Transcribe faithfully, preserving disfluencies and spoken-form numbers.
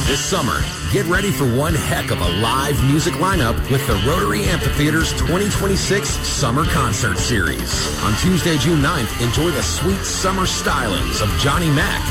This summer, get ready for one heck of a live music lineup with the Rotary Amphitheater's twenty twenty-six Summer Concert Series. On Tuesday, June ninth, enjoy the sweet summer stylings of Johnny Mac,